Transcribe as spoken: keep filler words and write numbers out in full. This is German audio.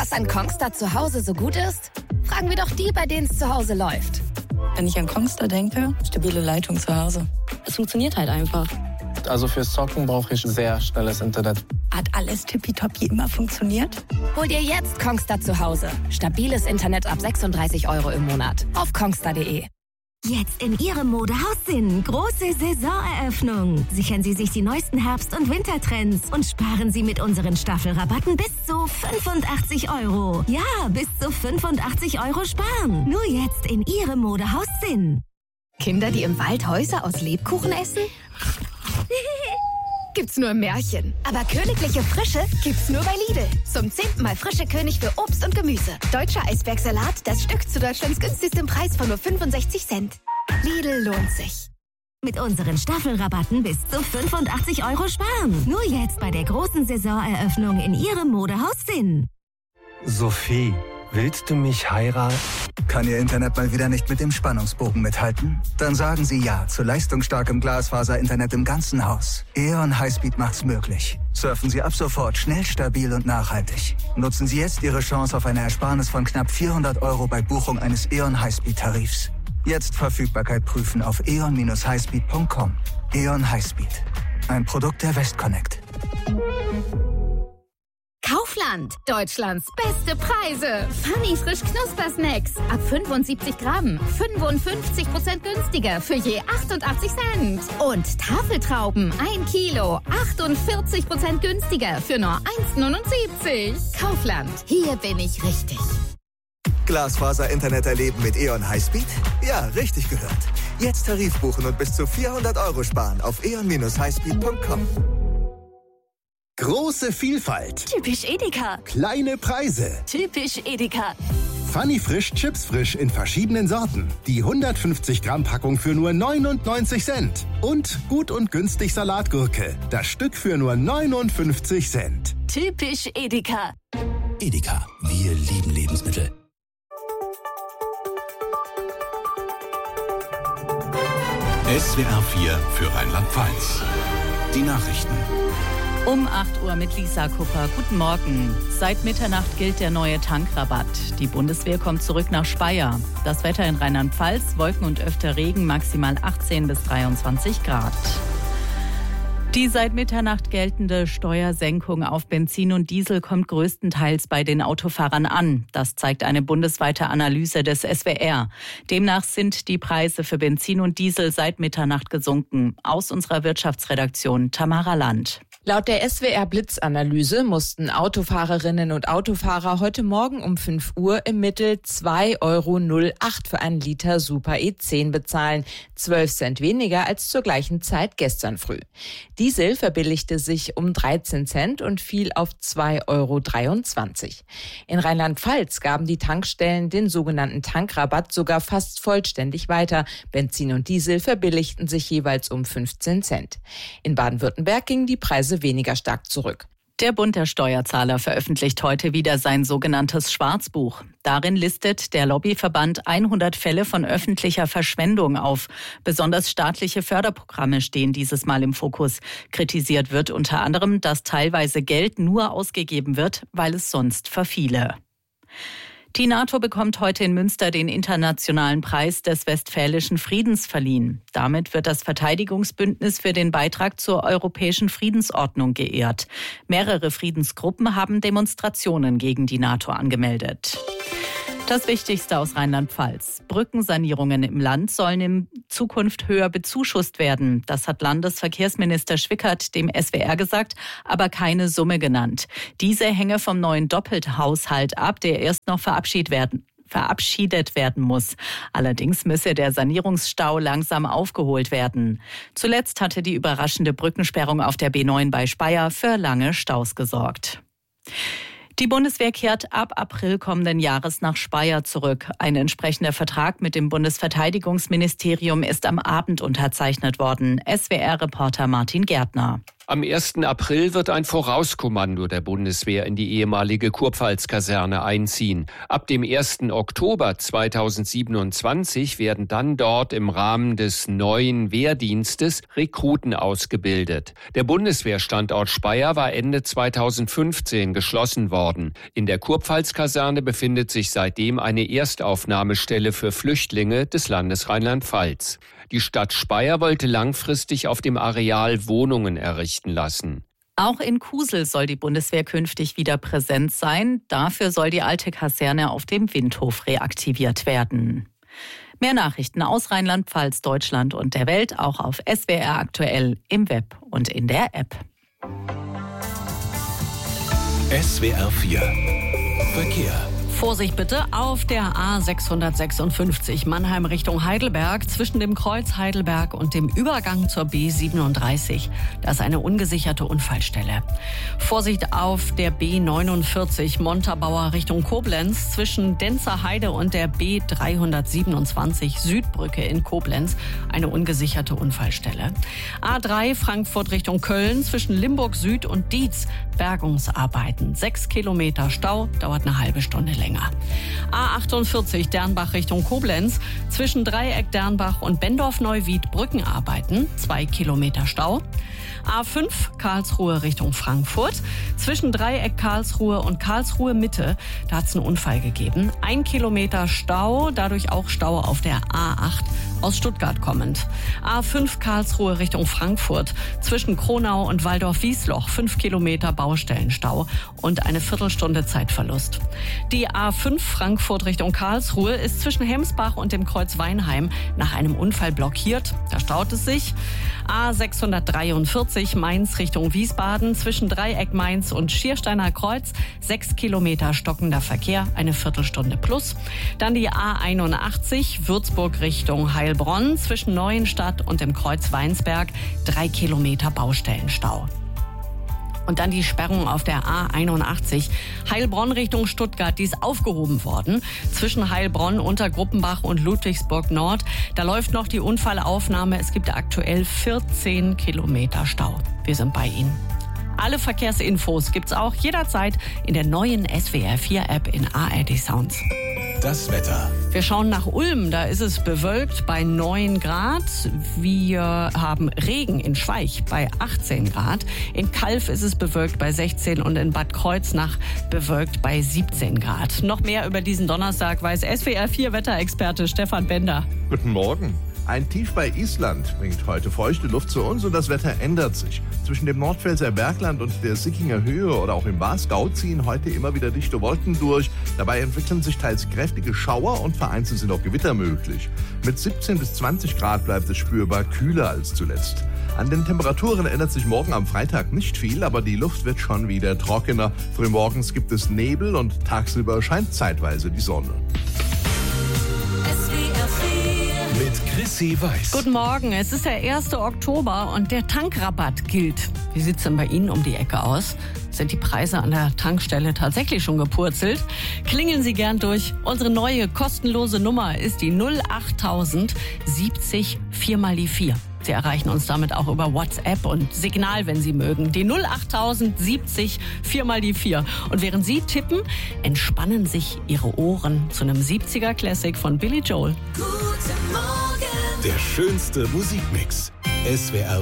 Was an Kongstar zu Hause so gut ist? Fragen wir doch die, bei denen es zu Hause läuft. Wenn ich an Kongstar denke, stabile Leitung zu Hause. Es funktioniert halt einfach. Also fürs Zocken brauche ich sehr schnelles Internet. Hat alles tippitoppi immer funktioniert? Hol dir jetzt Kongstar zu Hause. Stabiles Internet ab sechsunddreißig Euro im Monat. Auf kongstar punkt de. Jetzt in Ihrem Modehaus Sinn. Große Saisoneröffnung. Sichern Sie sich die neuesten Herbst- und Wintertrends und sparen Sie mit unseren Staffelrabatten bis zu fünfundachtzig Euro. Ja, bis zu fünfundachtzig Euro sparen. Nur jetzt in Ihrem Modehaus Sinn. Kinder, die im Wald Häuser aus Lebkuchen essen? Gibt's nur im Märchen. Aber königliche Frische gibt's nur bei Lidl. Zum zehnten Mal frische König für Obst und Gemüse. Deutscher Eisbergsalat, das Stück zu Deutschlands günstigstem Preis von nur fünfundsechzig Cent. Lidl lohnt sich. Mit unseren Staffelrabatten bis zu fünfundachtzig Euro sparen. Nur jetzt bei der großen Saisoneröffnung in Ihrem Modehaus Sinn. Sophie, willst du mich heiraten? Kann Ihr Internet mal wieder nicht mit dem Spannungsbogen mithalten? Dann sagen Sie ja zu leistungsstarkem Glasfaser-Internet im ganzen Haus. E.ON Highspeed macht's möglich. Surfen Sie ab sofort schnell, stabil und nachhaltig. Nutzen Sie jetzt Ihre Chance auf eine Ersparnis von knapp vierhundert Euro bei Buchung eines E.ON Highspeed-Tarifs. Jetzt Verfügbarkeit prüfen auf e o n dash highspeed punkt com. E.ON Highspeed. Ein Produkt der Westconnect. Kaufland, Deutschlands beste Preise. Funny frisch Knusper-Snacks. Ab fünfundsiebzig Gramm. fünfundfünfzig Prozent günstiger für je achtundachtzig Cent. Und Tafeltrauben, ein Kilo. achtundvierzig Prozent günstiger für nur eins neunundsiebzig. Kaufland, hier bin ich richtig. Glasfaser-Internet erleben mit E.ON Highspeed? Ja, richtig gehört. Jetzt Tarif buchen und bis zu vierhundert Euro sparen auf e o n dash highspeed punkt com. Große Vielfalt. Typisch Edeka. Kleine Preise. Typisch Edeka. Funny Frisch, Chips Frisch in verschiedenen Sorten. Die hundertfünfzig Gramm Packung für nur neunundneunzig Cent. Und gut und günstig Salatgurke. Das Stück für nur neunundfünfzig Cent. Typisch Edeka. Edeka. Wir lieben Lebensmittel. S W R vier für Rheinland-Pfalz. Die Nachrichten. Um acht Uhr mit Lisa Kupper. Guten Morgen. Seit Mitternacht gilt der neue Tankrabatt. Die Bundeswehr kommt zurück nach Speyer. Das Wetter in Rheinland-Pfalz, Wolken und öfter Regen, maximal achtzehn bis dreiundzwanzig Grad. Die seit Mitternacht geltende Steuersenkung auf Benzin und Diesel kommt größtenteils bei den Autofahrern an. Das zeigt eine bundesweite Analyse des S W R. Demnach sind die Preise für Benzin und Diesel seit Mitternacht gesunken. Aus unserer Wirtschaftsredaktion Tamara Land. Laut der S W R-Blitzanalyse mussten Autofahrerinnen und Autofahrer heute Morgen um fünf Uhr im Mittel zwei Euro null acht für einen Liter Super E zehn bezahlen, zwölf Cent weniger als zur gleichen Zeit gestern früh. Diesel verbilligte sich um dreizehn Cent und fiel auf zwei Euro dreiundzwanzig. In Rheinland-Pfalz gaben die Tankstellen den sogenannten Tankrabatt sogar fast vollständig weiter. Benzin und Diesel verbilligten sich jeweils um fünfzehn Cent. In Baden-Württemberg gingen die Preise weniger stark zurück. Der Bund der Steuerzahler veröffentlicht heute wieder sein sogenanntes Schwarzbuch. Darin listet der Lobbyverband hundert Fälle von öffentlicher Verschwendung auf. Besonders staatliche Förderprogramme stehen dieses Mal im Fokus. Kritisiert wird unter anderem, dass teilweise Geld nur ausgegeben wird, weil es sonst verfiele. Die NATO bekommt heute in Münster den Internationalen Preis des Westfälischen Friedens verliehen. Damit wird das Verteidigungsbündnis für den Beitrag zur europäischen Friedensordnung geehrt. Mehrere Friedensgruppen haben Demonstrationen gegen die NATO angemeldet. Das Wichtigste aus Rheinland-Pfalz. Brückensanierungen im Land sollen in Zukunft höher bezuschusst werden. Das hat Landesverkehrsminister Schwickert dem S W R gesagt, aber keine Summe genannt. Diese hänge vom neuen Doppelhaushalt ab, der erst noch verabschiedet werden. verabschiedet werden muss. Allerdings müsse der Sanierungsstau langsam aufgeholt werden. Zuletzt hatte die überraschende Brückensperrung auf der B neun bei Speyer für lange Staus gesorgt. Die Bundeswehr kehrt ab April kommenden Jahres nach Speyer zurück. Ein entsprechender Vertrag mit dem Bundesverteidigungsministerium ist am Abend unterzeichnet worden. S W R-Reporter Martin Gärtner. Am ersten April wird ein Vorauskommando der Bundeswehr in die ehemalige Kurpfalz-Kaserne einziehen. Ab dem ersten Oktober zweitausendsiebenundzwanzig werden dann dort im Rahmen des neuen Wehrdienstes Rekruten ausgebildet. Der Bundeswehrstandort Speyer war Ende zweitausendfünfzehn geschlossen worden. In der Kurpfalz-Kaserne befindet sich seitdem eine Erstaufnahmestelle für Flüchtlinge des Landes Rheinland-Pfalz. Die Stadt Speyer wollte langfristig auf dem Areal Wohnungen errichten lassen. Auch in Kusel soll die Bundeswehr künftig wieder präsent sein. Dafür soll die alte Kaserne auf dem Windhof reaktiviert werden. Mehr Nachrichten aus Rheinland-Pfalz, Deutschland und der Welt auch auf S W R aktuell im Web und in der App. S W R vier Verkehr. Vorsicht bitte auf der A sechshundertsechsundfünfzig Mannheim Richtung Heidelberg zwischen dem Kreuz Heidelberg und dem Übergang zur B siebenunddreißig. Da ist eine ungesicherte Unfallstelle. Vorsicht auf der B neunundvierzig Montabaur Richtung Koblenz zwischen Denzer Heide und der B dreihundertsiebenundzwanzig Südbrücke in Koblenz. Eine ungesicherte Unfallstelle. A drei Frankfurt Richtung Köln zwischen Limburg Süd und Dietz. Bergungsarbeiten. Sechs Kilometer Stau, dauert eine halbe Stunde länger. A achtundvierzig Dernbach Richtung Koblenz zwischen Dreieck Dernbach und Bendorf-Neuwied Brückenarbeiten, zwei Kilometer Stau. A fünf Karlsruhe Richtung Frankfurt zwischen Dreieck Karlsruhe und Karlsruhe Mitte, da hat es einen Unfall gegeben. Ein Kilometer Stau, dadurch auch Stau auf der A acht aus Stuttgart kommend. A fünf Karlsruhe Richtung Frankfurt zwischen Kronau und Waldorf-Wiesloch, fünf Kilometer Baustellenstau und eine Viertelstunde Zeitverlust. Die A fünf Frankfurt Richtung Karlsruhe ist zwischen Hemsbach und dem Kreuz Weinheim nach einem Unfall blockiert. Da staut es sich. A sechshundertdreiundvierzig Mainz Richtung Wiesbaden zwischen Dreieck Mainz und Schiersteiner Kreuz. Sechs Kilometer stockender Verkehr, eine Viertelstunde plus. Dann die A einundachtzig Würzburg Richtung Heilbronn zwischen Neuenstadt und dem Kreuz Weinsberg. Drei Kilometer Baustellenstau. Und dann die Sperrung auf der A einundachtzig Heilbronn Richtung Stuttgart, die ist aufgehoben worden. Zwischen Heilbronn, Untergruppenbach und Ludwigsburg Nord. Da läuft noch die Unfallaufnahme. Es gibt aktuell vierzehn Kilometer Stau. Wir sind bei Ihnen. Alle Verkehrsinfos gibt's auch jederzeit in der neuen S W R vier App in A R D Sounds. Das Wetter. Wir schauen nach Ulm, da ist es bewölkt bei neun Grad. Wir haben Regen in Schweich bei achtzehn Grad. In Calw ist es bewölkt bei sechzehn und in Bad Kreuznach bewölkt bei siebzehn Grad. Noch mehr über diesen Donnerstag weiß S W R vier Wetterexperte Stefan Bender. Guten Morgen. Ein Tief bei Island bringt heute feuchte Luft zu uns und das Wetter ändert sich. Zwischen dem Nordpfälzer Bergland und der Sickinger Höhe oder auch im Wasgau ziehen heute immer wieder dichte Wolken durch. Dabei entwickeln sich teils kräftige Schauer und vereinzelt sind auch Gewitter möglich. Mit siebzehn bis zwanzig Grad bleibt es spürbar kühler als zuletzt. An den Temperaturen ändert sich morgen am Freitag nicht viel, aber die Luft wird schon wieder trockener. Frühmorgens gibt es Nebel und tagsüber scheint zeitweise die Sonne. Mit Chrissy Weiß. Guten Morgen, es ist der erste Oktober und der Tankrabatt gilt. Wie sieht's denn bei Ihnen um die Ecke aus? Sind die Preise an der Tankstelle tatsächlich schon gepurzelt? Klingeln Sie gern durch. Unsere neue kostenlose Nummer ist die null achttausend siebzig vier mal die vier. Sie erreichen uns damit auch über WhatsApp und Signal, wenn Sie mögen. Die null achttausend siebzig vier mal die vier. Und während Sie tippen, entspannen sich Ihre Ohren zu einem siebziger Classic von Billy Joel. Der schönste Musikmix. S W R